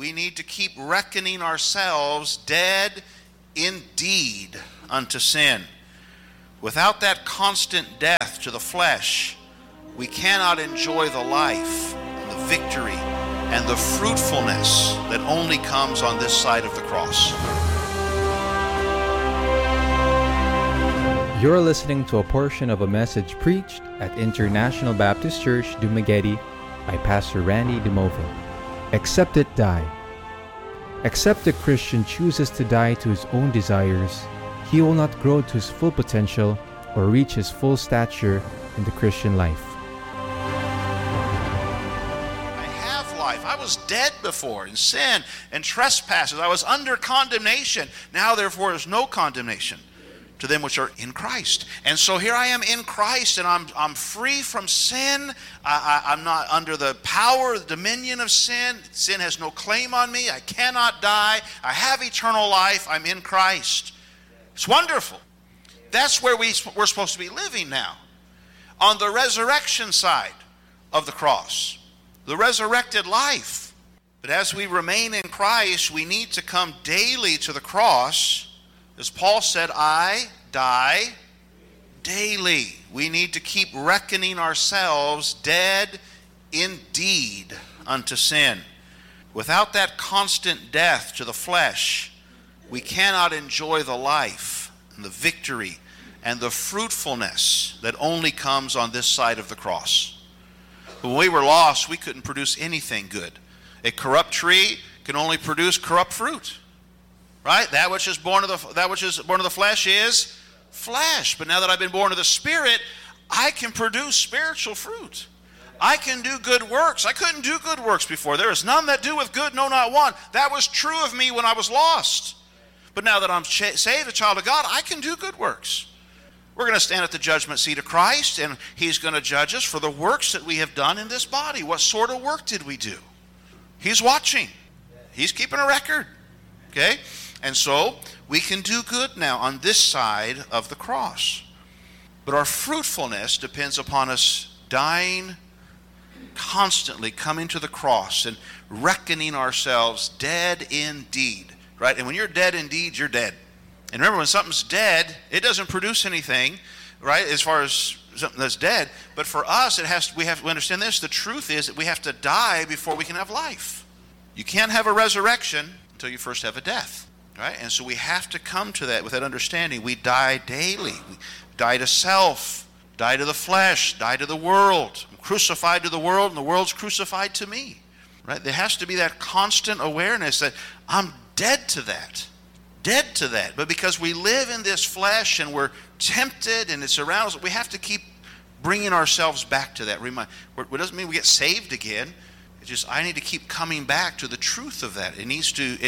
We need to keep reckoning ourselves dead indeed unto sin. Without that constant death to the flesh, we cannot enjoy the life, the victory, and the fruitfulness that only comes on this side of the cross. You're listening to a portion of a message preached at International Baptist Church, Dumaguete by Pastor Randy DeMovo. Except it die. Except the Christian chooses to die to his own desires, he will not grow to his full potential or reach his full stature in the Christian life. I have life. I was dead before in sin and trespasses. I was under condemnation. Now, therefore, there is no condemnation to them which are in Christ. And so here I am in Christ, and I'm free from sin. I'm not under the power, the dominion of sin. Sin has no claim on me. I cannot die. I have eternal life. I'm in Christ. It's wonderful. That's where we're supposed to be living now. On the resurrection side of the cross. The resurrected life. But as we remain in Christ, we need to come daily to the cross. As Paul said, I die daily. We need to keep reckoning ourselves dead indeed unto sin. Without that constant death to the flesh, we cannot enjoy the life and the victory and the fruitfulness that only comes on this side of the cross. When we were lost, we couldn't produce anything good. A corrupt tree can only produce corrupt fruit. Right? That which is born of the flesh is flesh. But now that I've been born of the Spirit, I can produce spiritual fruit. I can do good works. I couldn't do good works before. There is none that doeth good, no, not one. That was true of me when I was lost. But now that I'm saved, a child of God, I can do good works. We're going to stand at the judgment seat of Christ, and He's going to judge us for the works that we have done in this body. What sort of work did we do? He's watching. He's keeping a record. Okay? And so, we can do good now on this side of the cross. But our fruitfulness depends upon us dying, constantly coming to the cross and reckoning ourselves dead indeed. Right? And when you're dead indeed, you're dead. And remember, when something's dead, it doesn't produce anything, right, as far as something that's dead. But for us, we understand this. The truth is that we have to die before we can have life. You can't have a resurrection until you first have a death. Right? And so we have to come to that with that understanding. We die daily. We die to self, die to the flesh, die to the world. I'm crucified to the world, and the world's crucified to me. Right? There has to be that constant awareness that I'm dead to that. Dead to that. But because we live in this flesh and we're tempted and it's around us, we have to keep bringing ourselves back to that. It doesn't mean we get saved again. It's just I need to keep coming back to the truth of that. It needs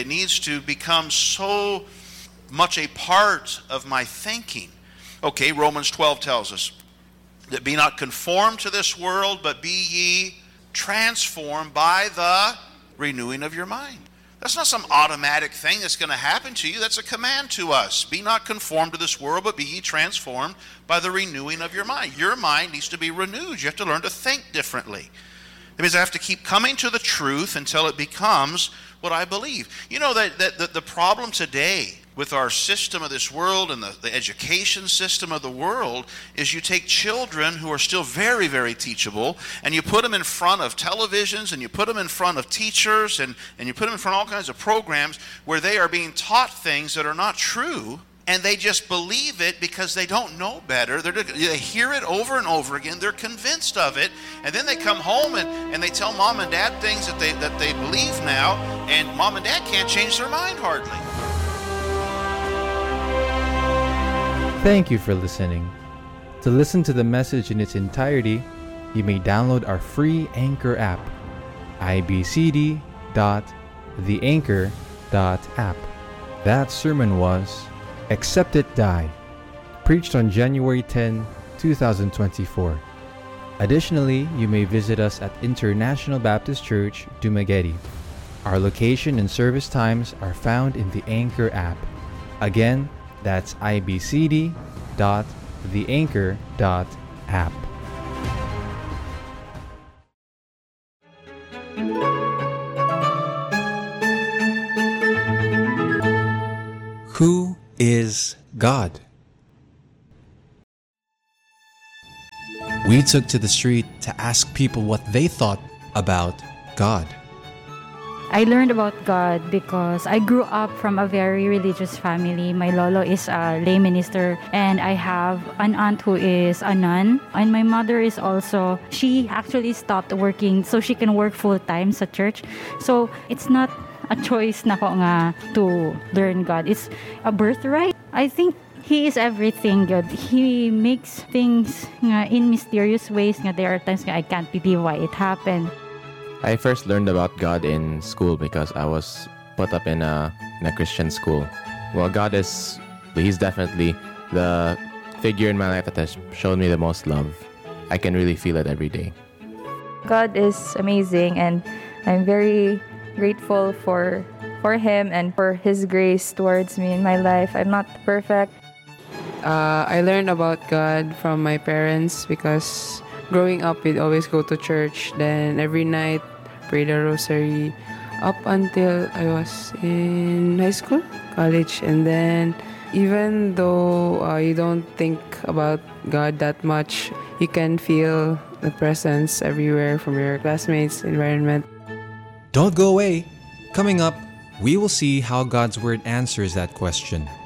to become so much a part of my thinking. Okay, Romans 12 tells us that be not conformed to this world, but be ye transformed by the renewing of your mind. That's not some automatic thing that's going to happen to you. That's a command to us. Be not conformed to this world, but be ye transformed by the renewing of your mind. Your mind needs to be renewed. You have to learn to think differently. It means I have to keep coming to the truth until it becomes what I believe. You know that the problem today with our system of this world and the education system of the world is you take children who are still very, very teachable and you put them in front of televisions and you put them in front of teachers and you put them in front of all kinds of programs where they are being taught things that are not true. And they just believe it because they don't know better. They hear it over and over again. They're convinced of it. And then they come home and they tell mom and dad things that they believe now. And mom and dad can't change their mind hardly. Thank you for listening. To listen to the message in its entirety, you may download our free Anchor app, ibcd.theanchor.app. That sermon was Except It Die, preached on January 10, 2024. Additionally, you may visit us at International Baptist Church, Dumaguete. Our location and service times are found in the Anchor app. Again, that's ibcd.theanchor.app. is God? We took to the street to ask people what they thought about God. I learned about God because I grew up from a very religious family. My lolo is a lay minister, and I have an aunt who is a nun. And my mother is also, she actually stopped working so she can work full-time sa church. So it's not a choice na ko nga to learn God. It's a birthright. I think He is everything good. He makes things nga in mysterious ways. Nga there are times nga I can't believe why it happened. I first learned about God in school because I was put up in a Christian school. Well, He's definitely the figure in my life that has shown me the most love. I can really feel it every day. God is amazing, and I'm very grateful for Him and for His grace towards me in my life. I'm not perfect. I learned about God from my parents because growing up, we'd always go to church. Then every night, pray the rosary up until I was in high school, college. And then even though you don't think about God that much, you can feel the presence everywhere from your classmates, environment. Don't go away. Coming up, we will see how God's Word answers that question.